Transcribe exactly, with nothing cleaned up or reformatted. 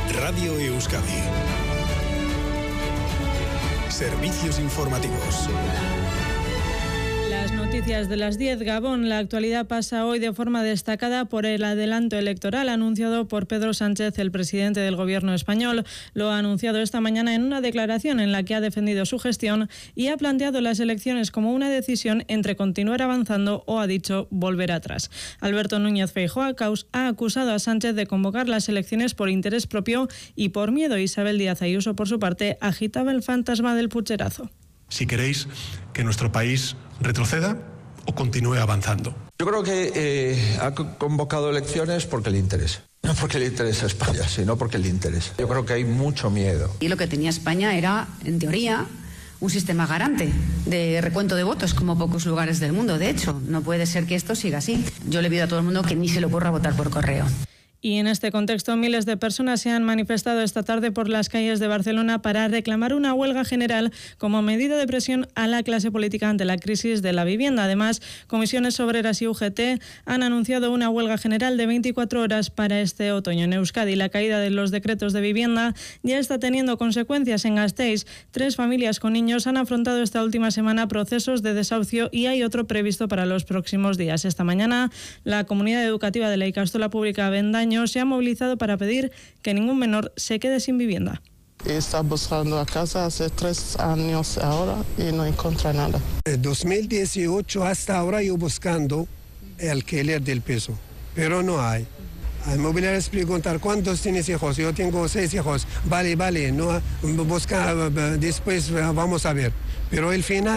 Radio Euskadi. Servicios informativos. Las noticias de las diez. Gabón. La actualidad pasa hoy de forma destacada por el adelanto electoral anunciado por Pedro Sánchez, el presidente del gobierno español. Lo ha anunciado esta mañana en una declaración en la que ha defendido su gestión y ha planteado las elecciones como una decisión entre continuar avanzando o, ha dicho, volver atrás. Alberto Núñez Feijóo ha acusado a Sánchez de convocar las elecciones por interés propio y por miedo. Isabel Díaz Ayuso, por su parte, agitaba el fantasma del pucherazo. Si queréis que nuestro país retroceda o continúe avanzando. Yo creo que eh, ha convocado elecciones porque le interesa. No porque le interesa a España, sino porque le interesa. Yo creo que hay mucho miedo. Y lo que tenía España era, en teoría, un sistema garante de recuento de votos, como pocos lugares del mundo. De hecho, no puede ser que esto siga así. Yo le pido a todo el mundo que ni se le ocurra votar por correo. Y en este contexto, miles de personas se han manifestado esta tarde por las calles de Barcelona para reclamar una huelga general como medida de presión a la clase política ante la crisis de la vivienda. Además, Comisiones Obreras y U G T han anunciado una huelga general de veinticuatro horas para este otoño. En Euskadi, la caída de los decretos de vivienda ya está teniendo consecuencias. En Gasteiz, tres familias con niños han afrontado esta última semana procesos de desahucio y hay otro previsto para los próximos días. Esta mañana, la comunidad educativa de la Ikastola Pública Bendaño se ha movilizado para pedir que ningún menor se quede sin vivienda. Está buscando a casa hace tres años ahora y no encuentra nada. En dos mil dieciocho hasta ahora yo buscando el alquiler del piso, pero no hay. Al mobiliarios preguntar cuántos tienes hijos. Yo tengo seis hijos. Vale, vale, no busca, después vamos a ver. Pero el final